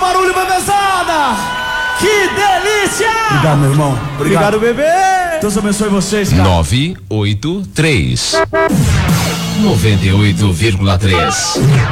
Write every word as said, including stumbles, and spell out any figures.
barulho, bebezada! Que delícia! Obrigado, meu irmão. Obrigado, Obrigado bebê! Deus abençoe vocês, cara. nove oito três noventa e oito vírgula três